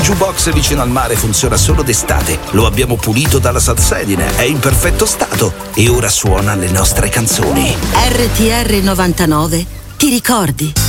jukebox vicino al mare funziona solo d'estate. Lo abbiamo pulito dalla salsedine, è in perfetto stato e ora suona le nostre canzoni. RTR 99, ti ricordi?